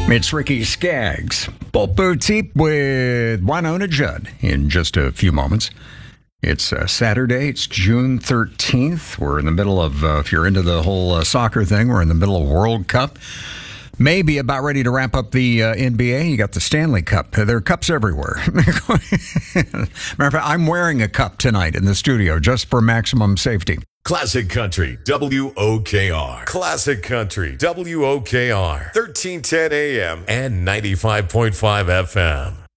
It's Ricky Skaggs, Bolt Boutique with Winona Judd in just a few moments. It's Saturday. It's June 13th. We're in the middle of, if you're into the whole soccer thing, we're in the middle of World Cup. Maybe about ready to wrap up the NBA. You got the Stanley Cup. There are cups everywhere. Matter of fact, I'm wearing a cup tonight in the studio just for maximum safety. Classic Country, WOKR. Classic Country, WOKR. 1310 AM and 95.5 FM.